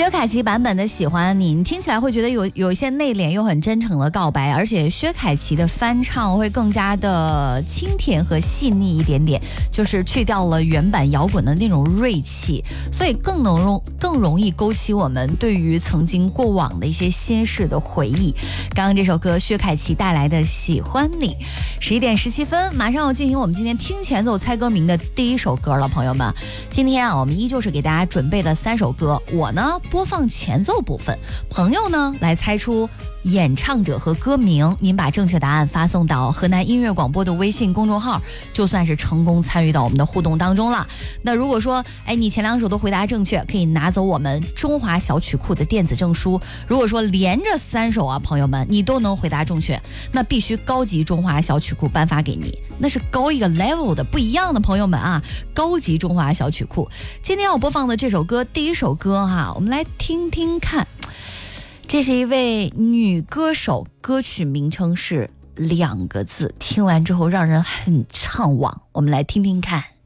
薛凯琪版本的喜欢你，你听起来会觉得有一些内敛又很真诚的告白，而且薛凯琪的翻唱会更加的清甜和细腻一点点，就是去掉了原版摇滚的那种锐气，所以更容易勾起我们对于曾经过往的一些心事的回忆。刚刚这首歌薛凯琪带来的喜欢你，11点17分，马上要进行我们今天听前奏猜歌名的第一首歌了，朋友们。今天我们依旧是给大家准备了3首歌，我呢播放前奏部分，朋友呢来猜出演唱者和歌名，您把正确答案发送到河南音乐广播的微信公众号，就算是成功参与到我们的互动当中了。那如果说你前2首都回答正确，可以拿走我们中华小曲库的电子证书。如果说连着3首朋友们你都能回答正确，那必须高级中华小曲库颁发给你，那是高一个 level 的不一样的朋友们啊，高级中华小曲库。今天要播放的这首歌，第一首歌我们来听听看。这是一位女歌手，歌曲名称是2个字，听完之后让人很怅惘，我们来听听看。